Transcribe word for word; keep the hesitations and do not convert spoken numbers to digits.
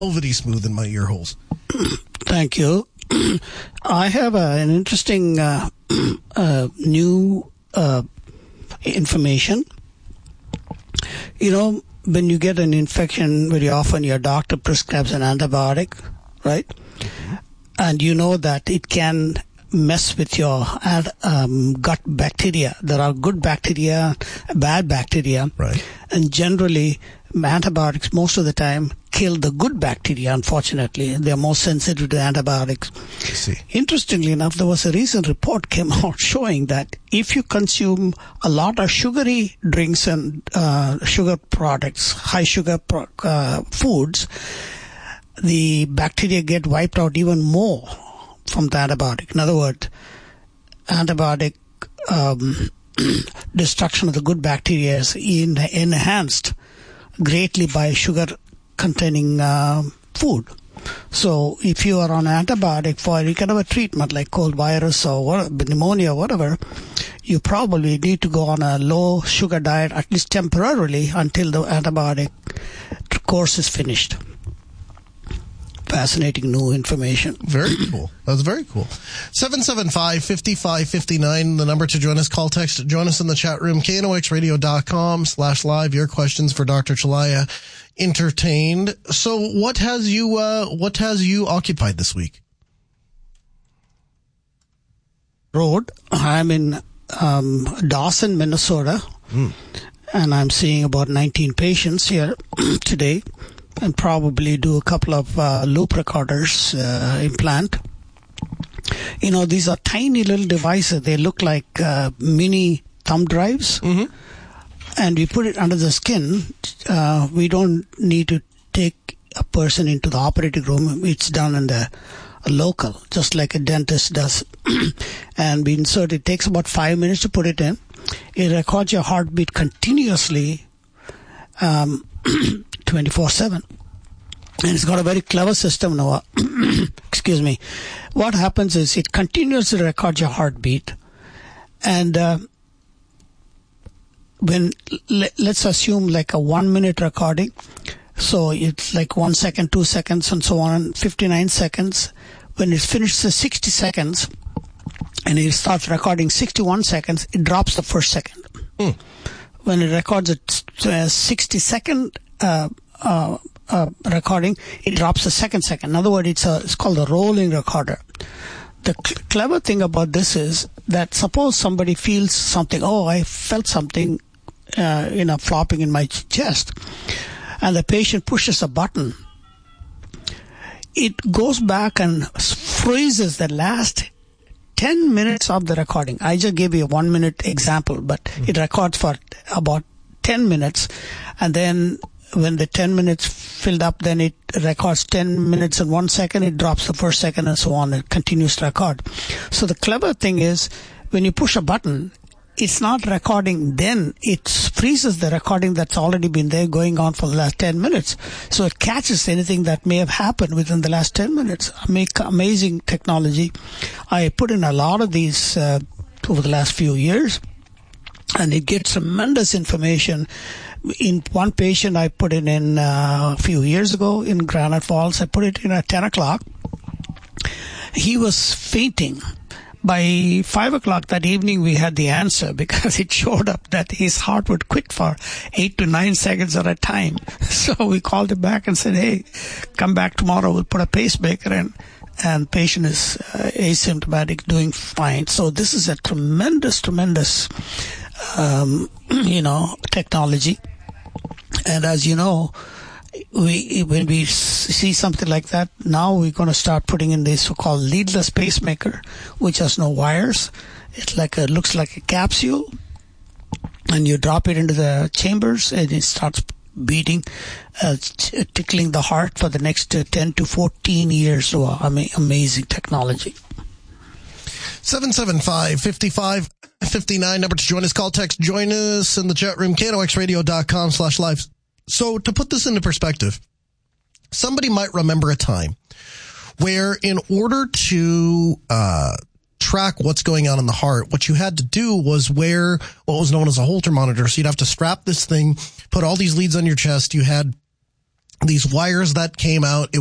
velvety smooth in my ear holes. Thank you. I have uh, an interesting uh, uh, new uh, information. You know, when you get an infection, very often your doctor prescribes an antibiotic, right? Mm-hmm. And you know that it can mess with your um, gut bacteria. There are good bacteria, bad bacteria. Right. And generally, antibiotics most of the time kill the good bacteria, unfortunately. They are more sensitive to antibiotics. I see. Interestingly enough, there was a recent report came out showing that if you consume a lot of sugary drinks and uh, sugar products, high sugar pro- uh, foods, the bacteria get wiped out even more from the antibiotic. In other words, antibiotic um, destruction of the good bacteria is in, enhanced greatly by sugar-containing uh, food. So if you are on antibiotic for any kind of a treatment like cold virus or what, pneumonia or whatever, you probably need to go on a low-sugar diet, at least temporarily, until the antibiotic course is finished. Fascinating new information. Very cool. That's very cool. seven seven five, five five five nine, the number to join us. Call, text, join us in the chat room. K N O X radio dot com slash live. Your questions for Doctor Chelliah entertained. So what has you, uh, what has you occupied this week? Road. I'm in um, Dawson, Minnesota, mm. and I'm seeing about nineteen patients here today. And probably do a couple of uh, loop recorders uh, implant. You know, these are tiny little devices. They look like uh, mini thumb drives. Mm-hmm. And we put it under the skin. Uh, we don't need to take a person into the operating room. It's done in the uh, local, just like a dentist does. And we insert it. It takes about five minutes to put it in. It records your heartbeat continuously. Um, twenty-four seven. And it's got a very clever system now. Excuse me. What happens is it continuously records your heartbeat. And uh, when, let's assume like a one minute recording. So it's like one second, two seconds, and so on, fifty-nine seconds. When it's finished the sixty seconds, and it starts recording sixty-one seconds, it drops the first second. Mm. When it records a uh, sixty second uh, uh, uh, recording, it drops the second second. In other words, it's, a, it's called a rolling recorder. The cl- clever thing about this is that suppose somebody feels something, oh, I felt something, uh, you know, flopping in my chest, and the patient pushes a button. It goes back and freezes the last ten minutes of the recording. I just gave you a one minute example, but mm-hmm. it records for about ten minutes. And then when the ten minutes filled up, then it records ten minutes and one second. It drops the first second and so on. It continues to record. So the clever thing is when you push a button, it's not recording then. It freezes the recording that's already been there going on for the last ten minutes. So it catches anything that may have happened within the last ten minutes. Amazing technology. I put in a lot of these uh, over the last few years, and it gets tremendous information. In one patient I put it in uh, a few years ago in Granite Falls. I put it in at ten o'clock. He was fainting. By five o'clock that evening, we had the answer because it showed up that his heart would quit for eight to nine seconds at a time. So we called him back and said, hey, come back tomorrow. We'll put a pacemaker in. And patient is uh, asymptomatic, doing fine. So this is a tremendous, tremendous, um, you know, technology. And as you know, we when we see something like that, now we're going to start putting in this so-called leadless pacemaker, which has no wires. It like a, looks like a capsule, and you drop it into the chambers, and it starts beating, uh, t- tickling the heart for the next uh, ten to fourteen years. So, I mean, amazing technology. seven seven five, five five five nine, number to join us. Call, text, join us in the chat room, K N O X radio dot com slash live. So to put this into perspective, somebody might remember a time where in order to uh track what's going on in the heart, what you had to do was wear what was known as a Holter monitor. So you'd have to strap this thing, put all these leads on your chest. You had these wires that came out. It